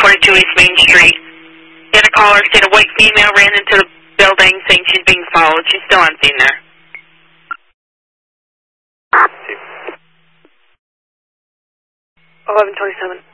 42 East Main Street. Had a caller said a white female ran into the building saying she's being followed. She's still on scene there. 1127.